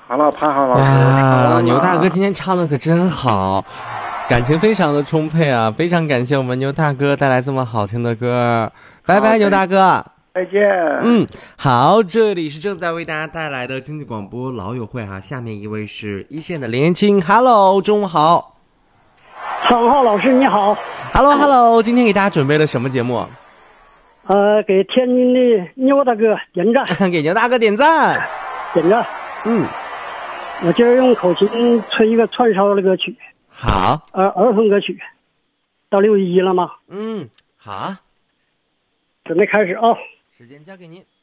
好了，潘好老师。 哇，牛大哥今天唱的可真好，感情非常的充沛啊！非常感谢我们牛大哥带来这么好听的歌，拜拜，牛大哥。 再见。 好，这里是正在为大家带来的经济广播老友会哈，下面一位是一线的林延青 ，Hello， 中午好。 常浩老师你好。 Hello， 今天给大家准备了什么节目？ 给天津的牛大哥点赞。 给牛大哥点赞。 点赞。我今儿用口琴吹一个串烧的歌曲。 好。 儿童歌曲。到6·11了吗？ 好。 准备开始啊。 时间交给您。